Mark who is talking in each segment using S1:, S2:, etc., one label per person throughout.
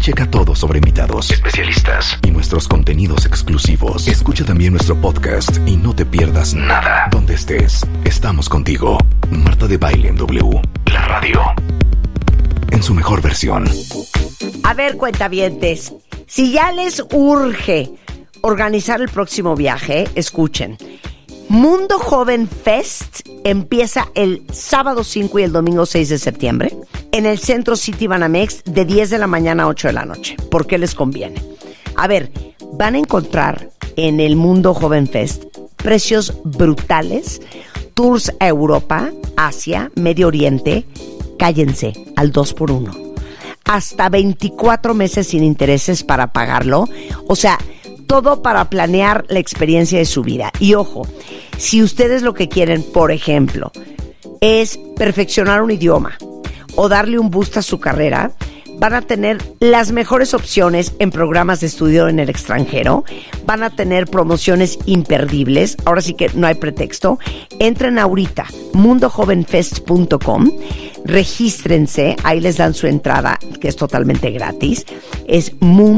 S1: Checa todo sobre invitados, especialistas y nuestros contenidos exclusivos. Escucha también nuestro podcast y no te pierdas nada. Donde estés, estamos contigo. Marta de Baile en W, la radio, en su mejor versión.
S2: A ver, cuentavientes, si ya les urge organizar el próximo viaje, escuchen. Mundo Joven Fest empieza el sábado 5 y el domingo 6 de septiembre en el Centro City Banamex de 10 de la mañana a 8 de la noche. ¿Por qué les conviene? A ver, van a encontrar en el Mundo Joven Fest precios brutales, tours a Europa, Asia, Medio Oriente. Cállense, al 2x1. Hasta 24 meses sin intereses para pagarlo. O sea, todo para planear la experiencia de su vida. Y ojo, si ustedes lo que quieren, por ejemplo, es perfeccionar un idioma o darle un boost a su carrera, van a tener las mejores opciones en programas de estudio en el extranjero, van a tener promociones imperdibles, ahora sí que no hay pretexto. Entren ahorita, mundojovenfest.com, regístrense, ahí les dan su entrada, que es totalmente gratis, es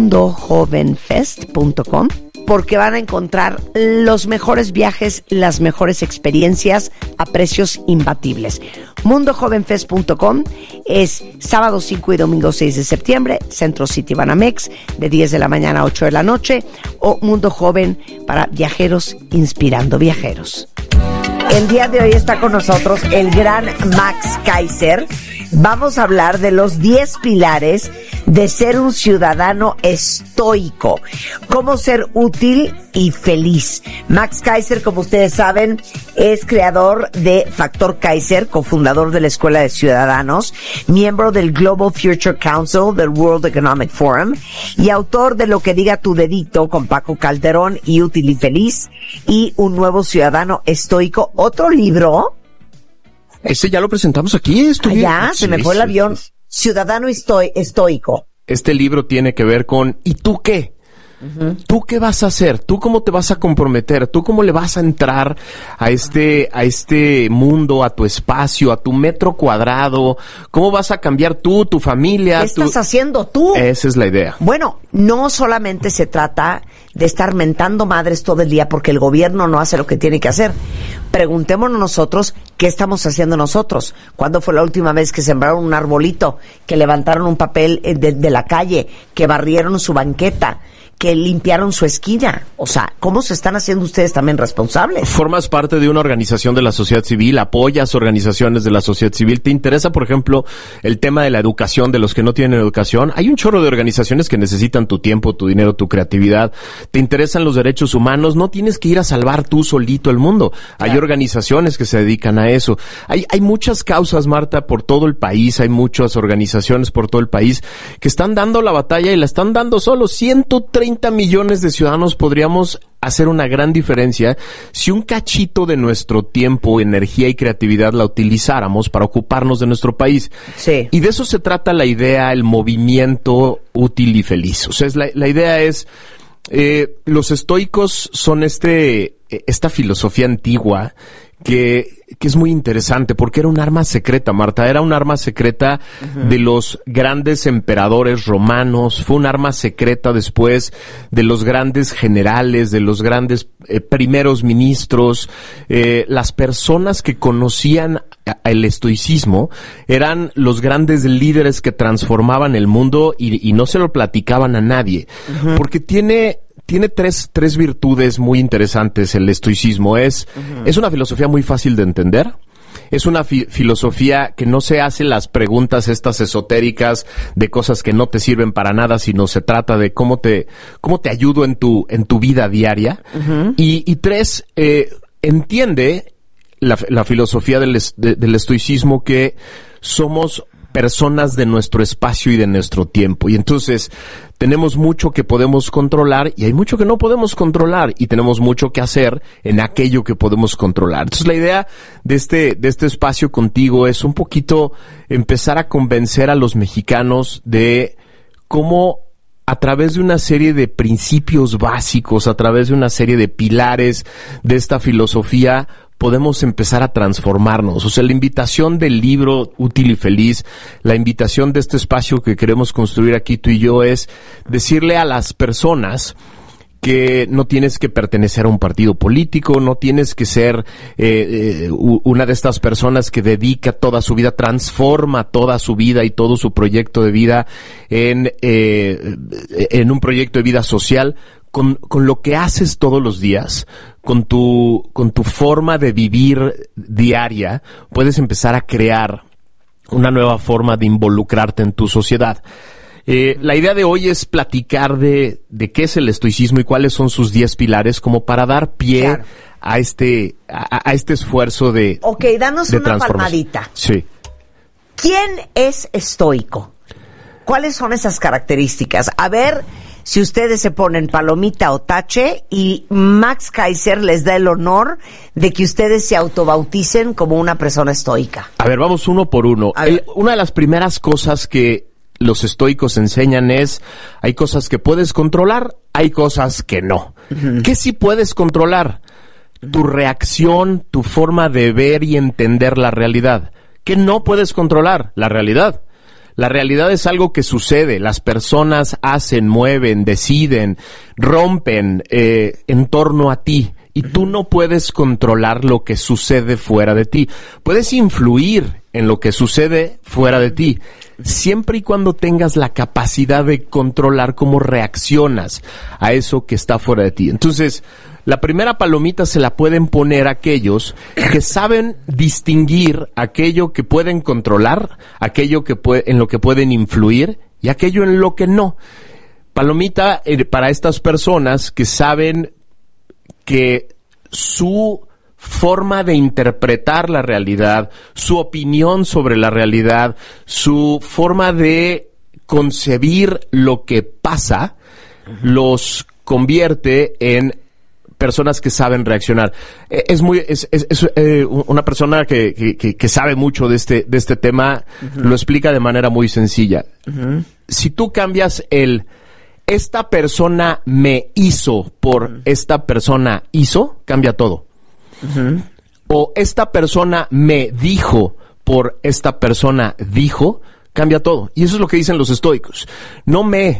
S2: mundojovenfest.com, porque van a encontrar los mejores viajes, las mejores experiencias a precios imbatibles. mundojovenfest.com es sábado 5 y domingo 6 de septiembre, Centro City Banamex, de 10 de la mañana a 8 de la noche, o Mundo Joven para viajeros inspirando viajeros. El día de hoy está con nosotros el gran Max Kaiser. Vamos a hablar de los 10 pilares de ser un ciudadano estoico. Cómo ser útil y feliz. Max Kaiser, como ustedes saben, es creador de Factor Kaiser, cofundador de la Escuela de Ciudadanos, miembro del Global Future Council del World Economic Forum y autor de Lo que diga tu dedito con Paco Calderón y Útil y Feliz y Un nuevo ciudadano estoico. Otro libro.
S3: Ese ya lo presentamos aquí.
S2: Ya, se me fue el avión. Ciudadano estoico.
S3: Este libro tiene que ver con ¿y tú qué? Uh-huh. ¿Tú qué vas a hacer? ¿Tú cómo te vas a comprometer? ¿Tú cómo le vas a entrar a este mundo, a tu espacio, a tu metro cuadrado? ¿Cómo vas a cambiar tú, tu familia?
S2: ¿Qué estás haciendo tú?
S3: Esa es la idea.
S2: Bueno, no solamente se trata de estar mentando madres todo el día porque el gobierno no hace lo que tiene que hacer. Preguntémonos nosotros qué estamos haciendo nosotros. ¿Cuándo fue la última vez que sembraron un arbolito, que levantaron un papel de la calle, que barrieron su banqueta, que limpiaron su esquina? O sea, ¿cómo se están haciendo ustedes también responsables?
S3: Formas parte de una organización de la sociedad civil, apoyas organizaciones de la sociedad civil. ¿Te interesa, por ejemplo, el tema de la educación, de los que no tienen educación? Hay un chorro de organizaciones que necesitan tu tiempo, tu dinero, tu creatividad. ¿Te interesan los derechos humanos? No tienes que ir a salvar tú solito el mundo. Claro. Hay organizaciones que se dedican a eso. Hay muchas causas, Marta, por todo el país. Hay muchas organizaciones por todo el país que están dando la batalla y la están dando solo. 130 millones de ciudadanos podríamos hacer una gran diferencia si un cachito de nuestro tiempo, energía y creatividad la utilizáramos para ocuparnos de nuestro país.
S2: Sí.
S3: Y de eso se trata la idea, el movimiento útil y feliz. O sea, la idea es, los estoicos son esta filosofía antigua que es muy interesante porque era un arma secreta, Marta. Era un arma secreta de los grandes emperadores romanos, fue un arma secreta después de los grandes generales, de los grandes primeros ministros. Las personas que conocían el estoicismo eran los grandes líderes que transformaban el mundo y no se lo platicaban a nadie, porque tiene tres virtudes muy interesantes el estoicismo. Es una filosofía muy fácil de entender. Es una filosofía que no se hace las preguntas estas esotéricas de cosas que no te sirven para nada, sino se trata de cómo te ayudo en tu vida diaria. Y tres, entiende la filosofía del estoicismo que somos personas de nuestro espacio y de nuestro tiempo. Y entonces tenemos mucho que podemos controlar y hay mucho que no podemos controlar y tenemos mucho que hacer en aquello que podemos controlar. Entonces la idea de este espacio contigo es un poquito empezar a convencer a los mexicanos de cómo a través de una serie de principios básicos, a través de una serie de pilares de esta filosofía, podemos empezar a transformarnos. O sea, la invitación del libro Útil y Feliz, la invitación de este espacio que queremos construir aquí tú y yo es decirle a las personas que no tienes que pertenecer a un partido político, no tienes que ser una de estas personas que dedica toda su vida, transforma toda su vida y todo su proyecto de vida en un proyecto de vida social. Con lo que haces todos los días, con tu forma de vivir diaria, puedes empezar a crear una nueva forma de involucrarte en tu sociedad. La idea de hoy es platicar de qué es el estoicismo y cuáles son sus 10 pilares, como para dar pie, claro, a este esfuerzo de
S2: danos
S3: de
S2: una palmadita.
S3: Sí.
S2: ¿Quién es estoico? ¿Cuáles son esas características? A ver si ustedes se ponen palomita o tache y Max Kaiser les da el honor de que ustedes se autobauticen como una persona estoica.
S3: A ver, vamos uno por uno. Una de las primeras cosas que los estoicos enseñan es, hay cosas que puedes controlar, hay cosas que no. Uh-huh. ¿Qué sí puedes controlar? Tu reacción, tu forma de ver y entender la realidad. ¿Qué no puedes controlar? La realidad. La realidad es algo que sucede. Las personas hacen, mueven, deciden, rompen en torno a ti. Y tú no puedes controlar lo que sucede fuera de ti. Puedes influir en lo que sucede fuera de ti, siempre y cuando tengas la capacidad de controlar cómo reaccionas a eso que está fuera de ti. Entonces, la primera palomita se la pueden poner aquellos que saben distinguir aquello que pueden controlar, aquello que en lo que pueden influir y aquello en lo que no. Palomita para estas personas que saben que su forma de interpretar la realidad, su opinión sobre la realidad, su forma de concebir lo que pasa, los convierte en personas que saben reaccionar. Es una persona que sabe mucho de este tema, uh-huh, lo explica de manera muy sencilla. Uh-huh. Si tú cambias esta persona me hizo por esta persona hizo, cambia todo. Uh-huh. O esta persona me dijo por esta persona dijo, cambia todo. Y eso es lo que dicen los estoicos. No me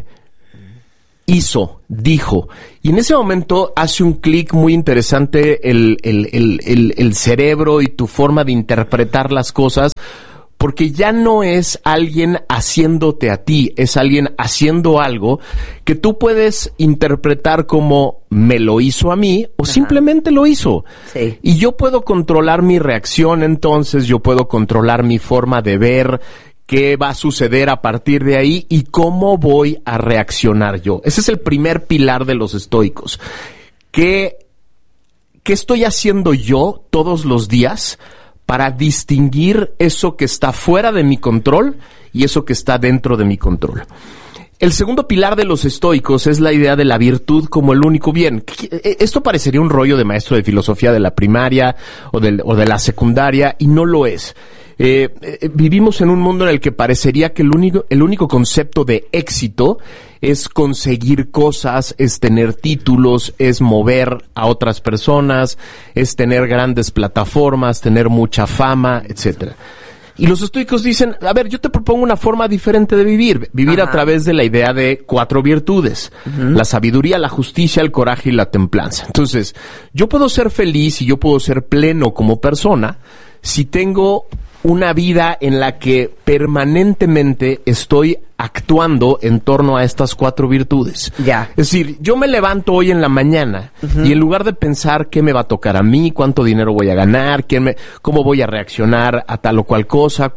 S3: hizo, dijo. Y en ese momento hace un clic muy interesante el cerebro y tu forma de interpretar las cosas, porque ya no es alguien haciéndote a ti, es alguien haciendo algo que tú puedes interpretar como me lo hizo a mí o Ajá. simplemente lo hizo. Sí. Y yo puedo controlar mi reacción, entonces yo puedo controlar mi forma de ver qué va a suceder a partir de ahí y cómo voy a reaccionar yo. Ese es el primer pilar de los estoicos. ¿Qué estoy haciendo yo todos los días para distinguir eso que está fuera de mi control y eso que está dentro de mi control? El segundo pilar de los estoicos es la idea de la virtud como el único bien. Esto parecería un rollo de maestro de filosofía de la primaria o de la secundaria, y no lo es. Vivimos en un mundo en el que parecería que el único concepto de éxito es conseguir cosas, es tener títulos, es mover a otras personas, es tener grandes plataformas, tener mucha fama, etcétera. Y los estoicos dicen, a ver, yo te propongo una forma diferente de vivir Ajá. a través de la idea de 4 virtudes, uh-huh. la sabiduría, la justicia, el coraje y la templanza. Entonces, yo puedo ser feliz y yo puedo ser pleno como persona si tengo una vida en la que permanentemente estoy actuando en torno a estas 4 virtudes. Ya. Es decir, yo me levanto hoy en la mañana uh-huh. y en lugar de pensar qué me va a tocar a mí, cuánto dinero voy a ganar, cómo voy a reaccionar a tal o cual cosa,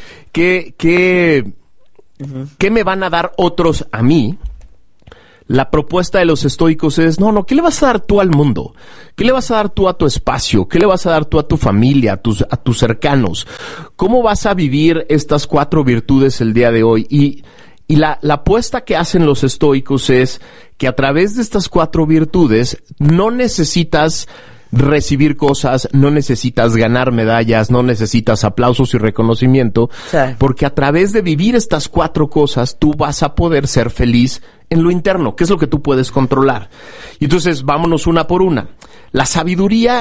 S3: qué me van a dar otros a mí, la propuesta de los estoicos es, no, ¿qué le vas a dar tú al mundo? ¿Qué le vas a dar tú a tu espacio? ¿Qué le vas a dar tú a tu familia, a tus cercanos? ¿Cómo vas a vivir estas 4 virtudes el día de hoy? Y la apuesta que hacen los estoicos es que a través de estas 4 virtudes no necesitas recibir cosas, no necesitas ganar medallas, no necesitas aplausos y reconocimiento, sí. porque a través de vivir estas 4 cosas tú vas a poder ser feliz en lo interno, que es lo que tú puedes controlar. Y entonces vámonos una por una. La sabiduría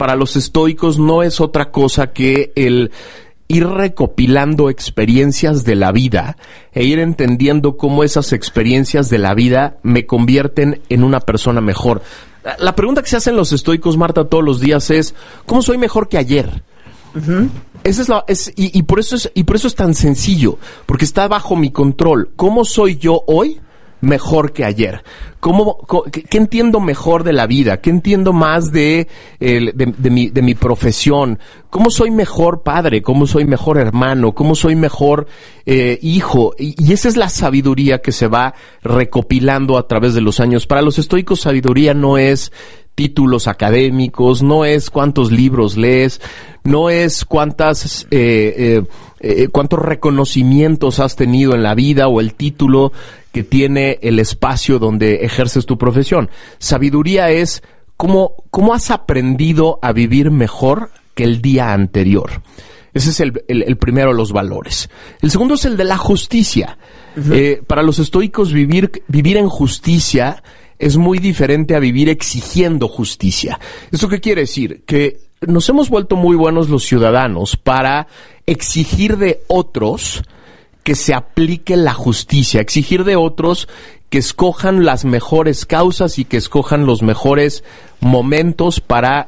S3: para los estoicos no es otra cosa que el ir recopilando experiencias de la vida e ir entendiendo cómo esas experiencias de la vida me convierten en una persona mejor. La pregunta que se hacen los estoicos, Marta, todos los días es, ¿cómo soy mejor que ayer? Uh-huh. Y por eso es tan sencillo, porque está bajo mi control. ¿Cómo soy yo hoy mejor que ayer? ¿Qué entiendo mejor de la vida? ¿Qué entiendo más de mi profesión? ¿Cómo soy mejor padre? ¿Cómo soy mejor hermano? ¿Cómo soy mejor hijo? Y esa es la sabiduría que se va recopilando a través de los años. Para los estoicos, sabiduría no es títulos académicos, no es cuántos libros lees, no es cuántos reconocimientos has tenido en la vida o el título que tiene el espacio donde ejerces tu profesión. Sabiduría es cómo has aprendido a vivir mejor que el día anterior. Ese es el primero de los valores. El segundo es el de la justicia. Uh-huh. Para los estoicos vivir en justicia es muy diferente a vivir exigiendo justicia. ¿Esto qué quiere decir? Que nos hemos vuelto muy buenos los ciudadanos para exigir de otros que se aplique la justicia, exigir de otros que escojan las mejores causas y que escojan los mejores momentos para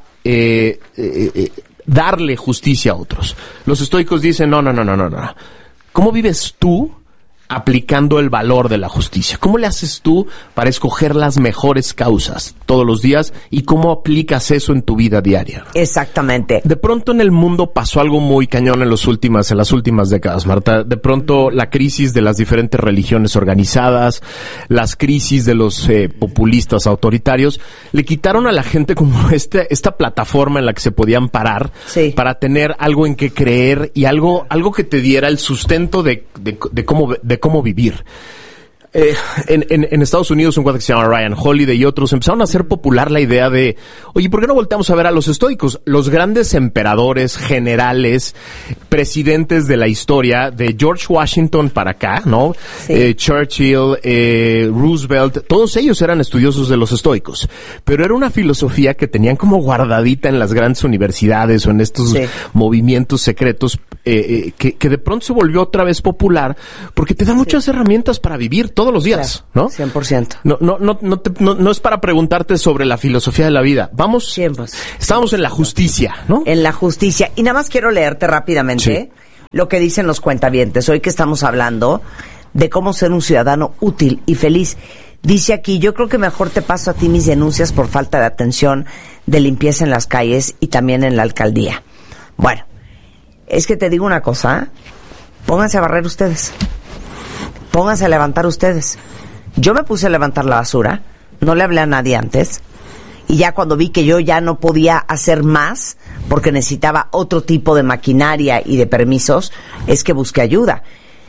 S3: darle justicia a otros. Los estoicos dicen, no. ¿Cómo vives tú aplicando el valor de la justicia? ¿Cómo le haces tú para escoger las mejores causas todos los días y cómo aplicas eso en tu vida diaria?
S2: Exactamente.
S3: De pronto en el mundo pasó algo muy cañón en las últimas décadas, Marta. De pronto la crisis de las diferentes religiones organizadas, las crisis de los populistas autoritarios, le quitaron a la gente como esta plataforma en la que se podían parar, sí, para tener algo en que creer y algo que te diera el sustento de cómo vivir. En Estados Unidos, un cuate que se llama Ryan Holiday y otros empezaron a hacer popular la idea de, oye, ¿por qué no volteamos a ver a los estoicos? Los grandes emperadores, generales, presidentes de la historia, de George Washington para acá, ¿no? Sí. Churchill, Roosevelt, todos ellos eran estudiosos de los estoicos. Pero era una filosofía que tenían como guardadita en las grandes universidades o en estos, sí, movimientos secretos, que de pronto se volvió otra vez popular porque te da muchas, sí, herramientas para vivir todos los días, ¿no?
S2: 100%.
S3: No es para preguntarte sobre la filosofía de la vida. Vamos, 100%. Estamos en la justicia, ¿no?
S2: En la justicia. Y nada más quiero leerte rápidamente, sí, lo que dicen los cuentavientes. Hoy que estamos hablando de cómo ser un ciudadano útil y feliz. Dice aquí, yo creo que mejor te paso a ti mis denuncias por falta de atención de limpieza en las calles y también en la alcaldía. Bueno, es que te digo una cosa, pónganse a barrer ustedes. Pónganse a levantar ustedes. Yo me puse a levantar la basura, no le hablé a nadie antes, y ya cuando vi que yo ya no podía hacer más, porque necesitaba otro tipo de maquinaria y de permisos, es que busqué ayuda.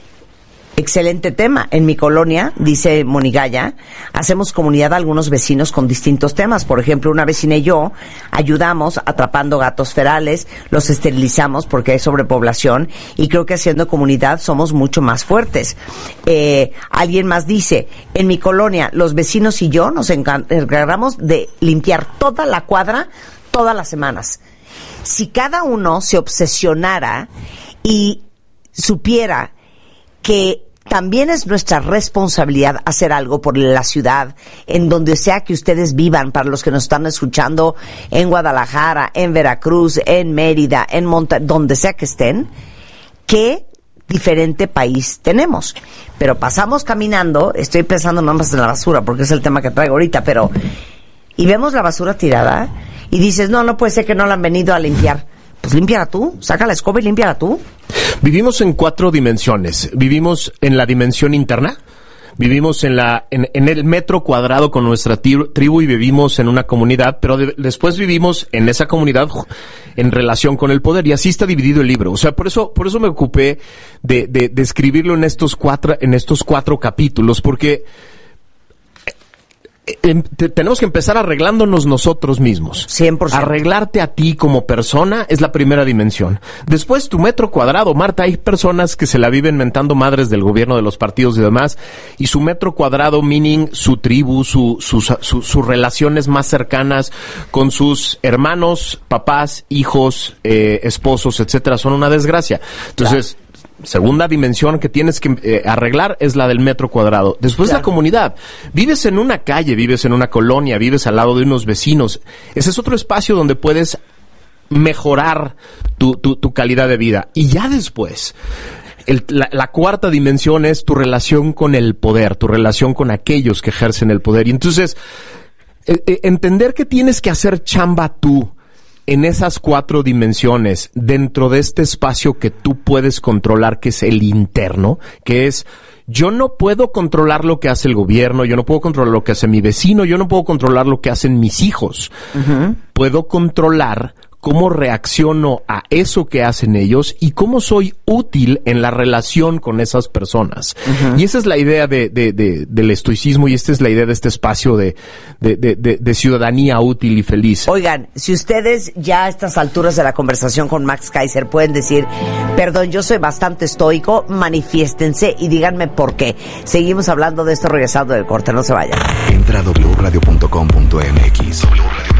S2: Excelente tema. En mi colonia, dice Monigaya, hacemos comunidad a algunos vecinos con distintos temas. Por ejemplo, una vecina y yo ayudamos atrapando gatos ferales, los esterilizamos porque hay sobrepoblación y creo que haciendo comunidad somos mucho más fuertes. Alguien más dice, en mi colonia los vecinos y yo nos encargamos de limpiar toda la cuadra todas las semanas. Si cada uno se obsesionara y supiera que también es nuestra responsabilidad hacer algo por la ciudad, en donde sea que ustedes vivan, para los que nos están escuchando en Guadalajara, en Veracruz, en Mérida, en donde sea que estén, qué diferente país tenemos. Pero pasamos caminando, estoy pensando nada más en la basura, porque es el tema que traigo ahorita, pero, y vemos la basura tirada, y dices, no puede ser que no la han venido a limpiar. Pues límpiala tú, saca la escoba y límpiala tú.
S3: Vivimos en 4 dimensiones. Vivimos en la dimensión interna, vivimos en el metro cuadrado con nuestra tribu y vivimos en una comunidad, pero después vivimos en esa comunidad en relación con el poder, y así está dividido el libro. O sea, por eso me ocupé de escribirlo en estos 4 capítulos, porque tenemos que empezar arreglándonos nosotros mismos.
S2: 100%.
S3: Arreglarte a ti como persona es la primera dimensión. Después, tu metro cuadrado. Marta, hay personas que se la viven mentando madres del gobierno, de los partidos y demás, y su metro cuadrado, meaning su tribu, sus relaciones más cercanas con sus hermanos, papás, hijos, esposos, etcétera, son una desgracia. Entonces, segunda dimensión que tienes que arreglar es la del metro cuadrado. Después, la comunidad. Vives en una calle, vives en una colonia, vives al lado de unos vecinos. Ese es otro espacio donde puedes mejorar tu calidad de vida. Y ya después, la cuarta dimensión es tu relación con el poder, tu relación con aquellos que ejercen el poder. Y entonces, entender que tienes que hacer chamba tú en esas 4 dimensiones, dentro de este espacio que tú puedes controlar, que es el interno, que es, yo no puedo controlar lo que hace el gobierno, yo no puedo controlar lo que hace mi vecino, yo no puedo controlar lo que hacen mis hijos. Uh-huh. Puedo controlar cómo reacciono a eso que hacen ellos y cómo soy útil en la relación con esas personas. Uh-huh. Y esa es la idea del estoicismo, y esta es la idea de este espacio de ciudadanía útil y feliz.
S2: Oigan, si ustedes ya a estas alturas de la conversación con Max Kaiser pueden decir, perdón, yo soy bastante estoico, manifiéstense y díganme por qué. Seguimos hablando de esto regresando del corte, no se vayan.
S1: Entra a wradio.com.mx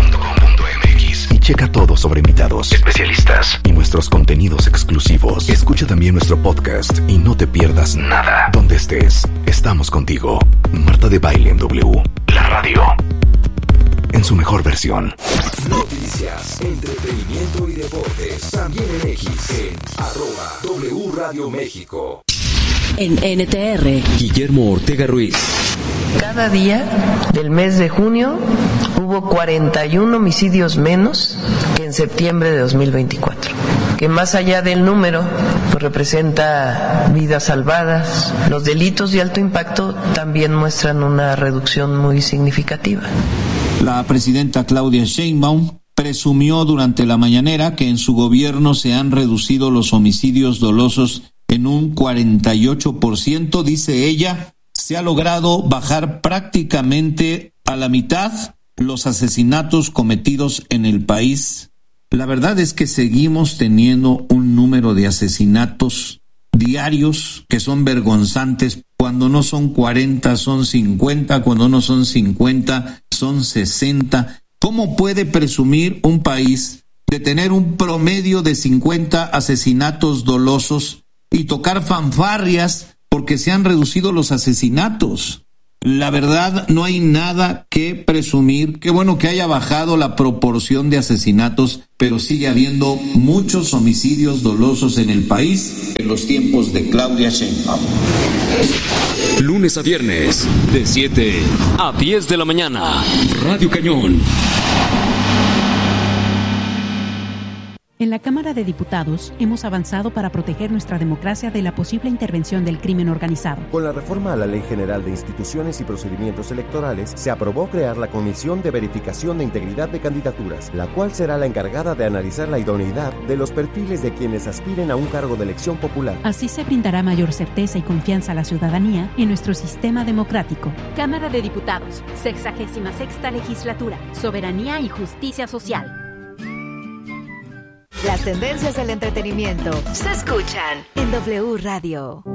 S1: y checa todo sobre invitados, especialistas y nuestros contenidos exclusivos. Escucha también nuestro podcast y no te pierdas nada. Donde estés, estamos contigo. Marta de Baile en W, la radio en su mejor versión.
S4: Noticias, entretenimiento y deportes. También en X, en @W Radio México.
S5: En NTR, Guillermo Ortega Ruiz.
S6: Cada día del mes de junio hubo 41 homicidios menos que en septiembre de 2024, que más allá del número pues representa vidas salvadas. Los delitos de alto impacto también muestran una reducción muy significativa.
S7: La presidenta Claudia Sheinbaum presumió durante la mañanera que en su gobierno se han reducido los homicidios dolosos en un 48%, dice ella. Se ha logrado bajar prácticamente a la mitad los asesinatos cometidos en el país. La verdad es que seguimos teniendo un número de asesinatos diarios que son vergonzantes. Cuando no son 40, son 50, cuando no son 50, son 60. ¿Cómo puede presumir un país de tener un promedio de 50 asesinatos dolosos y tocar fanfarrias porque se han reducido los asesinatos? La verdad, no hay nada que presumir. Qué bueno que haya bajado la proporción de asesinatos, pero sigue habiendo muchos homicidios dolosos en el país en los tiempos de Claudia Sheinbaum.
S5: Lunes a viernes, de 7 a 10 de la mañana, Radio Cañón.
S8: En la Cámara de Diputados hemos avanzado para proteger nuestra democracia de la posible intervención del crimen organizado.
S9: Con la reforma a la Ley General de Instituciones y Procedimientos Electorales, se aprobó crear la Comisión de Verificación de Integridad de Candidaturas, la cual será la encargada de analizar la idoneidad de los perfiles de quienes aspiren a un cargo de elección popular.
S8: Así se brindará mayor certeza y confianza a la ciudadanía en nuestro sistema democrático.
S10: Cámara de Diputados, 66ª Legislatura, Soberanía y Justicia Social.
S11: Las tendencias del entretenimiento se escuchan en W Radio.